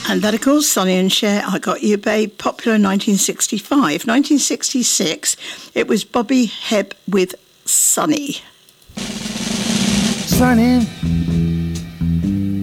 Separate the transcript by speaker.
Speaker 1: And that, of course, Sonny and Cher, I Got You Babe, popular in 1965. 1966, it was Bobby Hebb with Sonny.
Speaker 2: Sonny,